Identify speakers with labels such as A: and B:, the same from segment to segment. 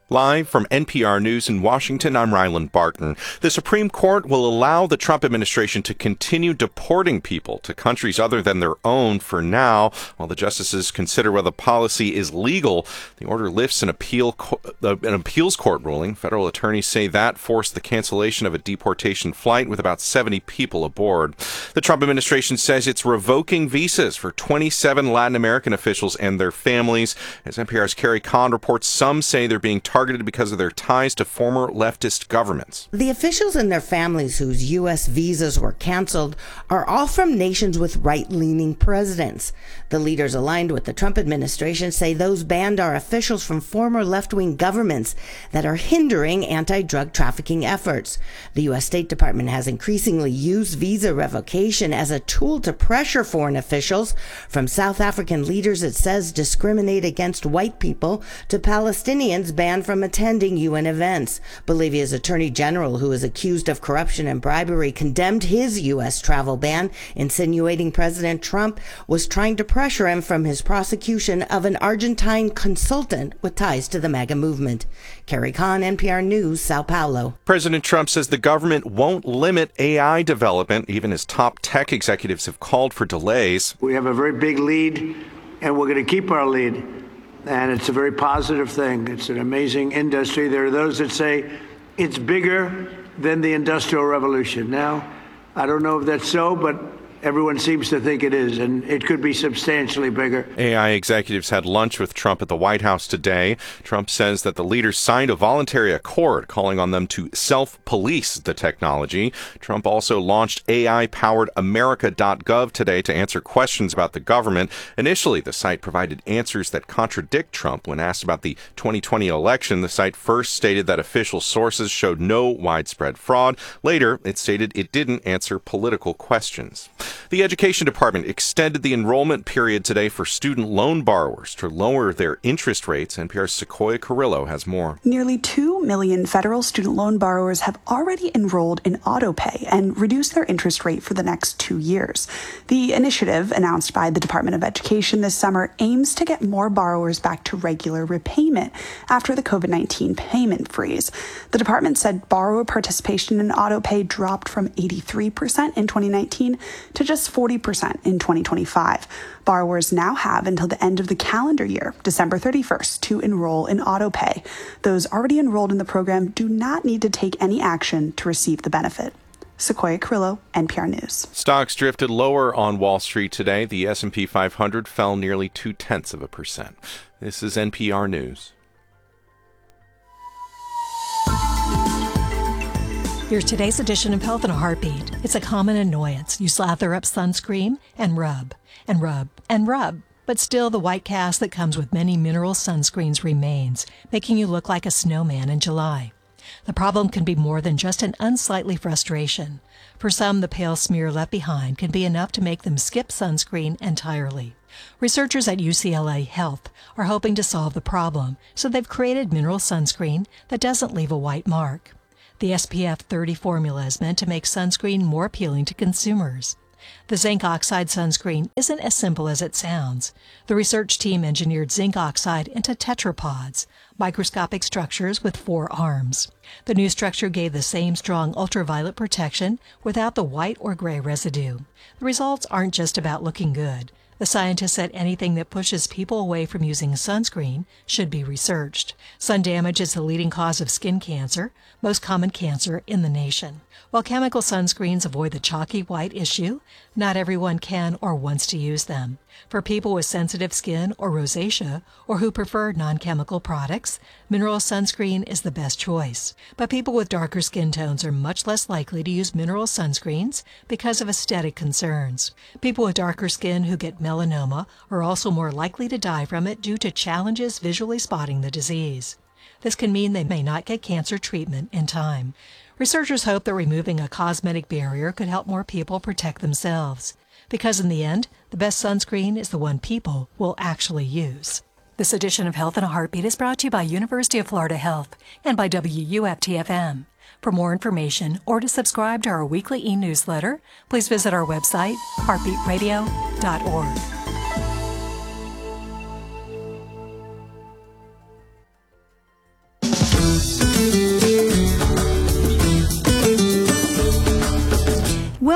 A: Live from NPR News in Washington, I'm Ryland Barton. The Supreme Court will allow the Trump administration to continue deporting people to countries other than their own for now, while the justices consider whether the policy is legal. The order lifts an appeals court ruling. Federal attorneys say that forced the cancellation of a deportation flight with about 70 people aboard. The Trump administration says it's revoking visas for 27 Latin American officials and their families. As NPR's Carrie Kahn reports, some say they're being targeted because of their ties to former leftist governments.
B: The officials and their families whose U.S. visas were canceled are all from nations with right-leaning presidents. The leaders aligned with the Trump administration say those banned are officials from former left-wing governments that are hindering anti-drug trafficking efforts. The U.S. State Department has increasingly used visa revocation as a tool to pressure foreign officials, from South African leaders it says discriminate against white people to Palestinians banned from attending UN events. Bolivia's Attorney General, who is accused of corruption and bribery, condemned his U.S. travel ban, insinuating President Trump was trying to pressure him from his prosecution of an Argentine consultant with ties to the MAGA movement. Carrie Kahn, NPR News, Sao Paulo.
A: President Trump says the government won't limit AI development, even as top tech executives have called for delays.
C: We have a very big lead, and we're going to keep our lead. And it's a very positive thing. It's an amazing industry. There are those that say it's bigger than the Industrial Revolution. Now, I don't know if that's so, but everyone seems to think it is, and it could be substantially bigger.
A: AI executives had lunch with Trump at the White House today. Trump says that the leaders signed a voluntary accord calling on them to self-police the technology. Trump also launched AI-powered America.gov today to answer questions about the government. Initially, the site provided answers that contradict Trump. When asked about the 2020 election, the site first stated that official sources showed no widespread fraud. Later, it stated it didn't answer political questions. The Education Department extended the enrollment period today for student loan borrowers to lower their interest rates. NPR's Sequoia Carrillo has more.
D: Nearly 2 million federal student loan borrowers have already enrolled in AutoPay and reduced their interest rate for the next 2 years. The initiative, announced by the Department of Education this summer, aims to get more borrowers back to regular repayment after the COVID-19 payment freeze. The department said borrower participation in AutoPay dropped from 83% in 2019 to just 40% in 2025. Borrowers now have until the end of the calendar year, December 31st, to enroll in AutoPay. Those already enrolled in the program do not need to take any action to receive the benefit. Sequoia Carrillo, NPR News.
A: Stocks drifted lower on Wall Street today. The S&P 500 fell nearly 0.2%. This is NPR News.
E: Here's today's edition of Health in a Heartbeat. It's a common annoyance. You slather up sunscreen and rub, and rub, and rub. But still, the white cast that comes with many mineral sunscreens remains, making you look like a snowman in July. The problem can be more than just an unsightly frustration. For some, the pale smear left behind can be enough to make them skip sunscreen entirely. Researchers at UCLA Health are hoping to solve the problem, so they've created mineral sunscreen that doesn't leave a white mark. The SPF 30 formula is meant to make sunscreen more appealing to consumers. The zinc oxide sunscreen isn't as simple as it sounds. The research team engineered zinc oxide into tetrapods, microscopic structures with 4 arms. The new structure gave the same strong ultraviolet protection without the white or gray residue. The results aren't just about looking good. The scientists said anything that pushes people away from using sunscreen should be researched. Sun damage is the leading cause of skin cancer, most common cancer in the nation. While chemical sunscreens avoid the chalky white issue, not everyone can or wants to use them. For people with sensitive skin or rosacea, or who prefer non-chemical products, mineral sunscreen is the best choice. But people with darker skin tones are much less likely to use mineral sunscreens because of aesthetic concerns. People with darker skin who get melanoma are also more likely to die from it due to challenges visually spotting the disease. This can mean they may not get cancer treatment in time. Researchers hope that removing a cosmetic barrier could help more people protect themselves. Because in the end, the best sunscreen is the one people will actually use. This edition of Health in a Heartbeat is brought to you by University of Florida Health and by WUFT-FM. For more information or to subscribe to our weekly e-newsletter, please visit our website, heartbeatradio.org.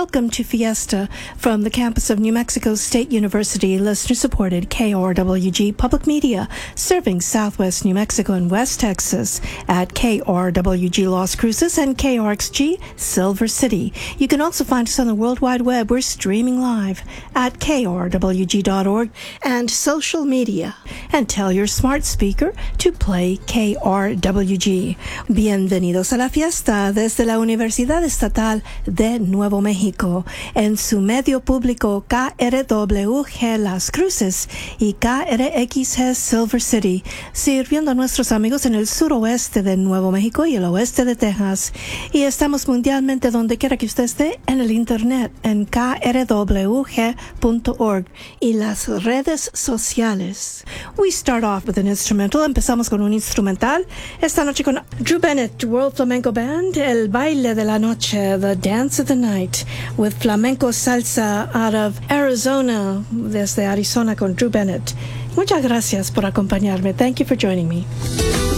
F: Welcome to Fiesta from the campus of New Mexico State University, listener-supported KRWG Public Media, serving Southwest New Mexico and West Texas at KRWG Las Cruces and KRXG Silver City. You can also find us on the World Wide Web. We're streaming live at krwg.org and social media. And tell your smart speaker to play KRWG. Bienvenidos a la fiesta desde la Universidad Estatal de Nuevo México, en su medio público KRWG Las Cruces y KRXG Silver City, sirviendo a nuestros amigos en el suroeste de Nuevo México y el oeste de Texas. Y estamos mundialmente donde quiera que usted esté en el internet, en krwg.org y las redes sociales. We start off with an instrumental. Empezamos con un instrumental. Esta noche con Drew Bennett, World Flamenco Band, El Baile de la Noche, The Dance of the Night, with flamenco salsa out of Arizona, desde Arizona con Drew Bennett. Muchas gracias por acompañarme. Thank you for joining me.